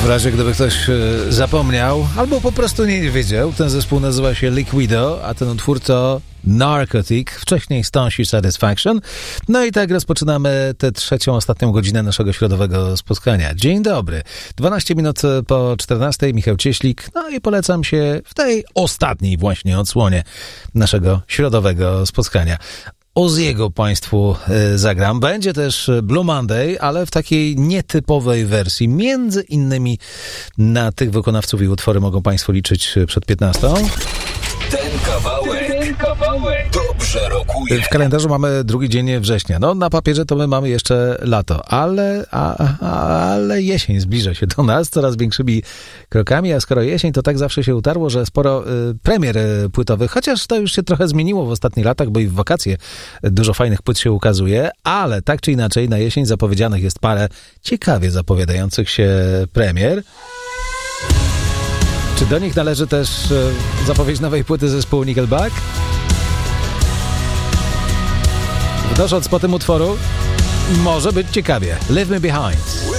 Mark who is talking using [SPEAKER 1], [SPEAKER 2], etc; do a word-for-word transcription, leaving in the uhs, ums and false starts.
[SPEAKER 1] razie gdyby ktoś e, zapomniał, albo po prostu nie wiedział, ten zespół nazywa się Liquido, a ten utwór to Narcotic, wcześniej Stonsi Satisfaction. No i tak rozpoczynamy tę trzecią, ostatnią godzinę naszego środowego spotkania. Dzień dobry, dwanaście minut po czternastej, Michał Cieślik, no i polecam się w tej ostatniej właśnie odsłonie naszego środowego spotkania. Oziego Państwu y, zagram. Będzie też Blue Monday, ale w takiej nietypowej wersji. Między innymi na tych wykonawców i utwory mogą Państwo liczyć przed piętnastą.
[SPEAKER 2] Ten kawałek, ten kawałek dobrze rokuje.
[SPEAKER 1] W kalendarzu mamy drugi dzień września. No, na papierze to my mamy jeszcze lato, ale, a, ale jesień zbliża się do nas coraz większymi krokami, a skoro jesień, to tak zawsze się utarło, że sporo y, premier y, płytowych, chociaż to już się trochę zmieniło w ostatnich latach, bo i w wakacje dużo fajnych płyt się ukazuje, ale tak czy inaczej na jesień zapowiedzianych jest parę ciekawie zapowiadających się premier. Czy do nich należy też e, zapowiedź nowej płyty zespołu Nickelback? Wnosząc po tym utworu, może być ciekawie. Leave Me Behind.